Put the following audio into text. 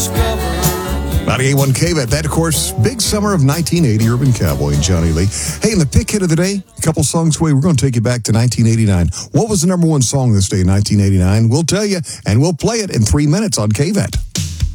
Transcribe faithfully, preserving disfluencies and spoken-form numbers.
ninety-eight point one K V A T. That, of course, big summer of nineteen eighty, Urban Cowboy and Johnny Lee. Hey, in the pick hit of the day, a couple songs away, we're going to take you back to nineteen eighty-nine. What was the number one song this day in nineteen eighty-nine? We'll tell you, and we'll play it in three minutes on K V A T.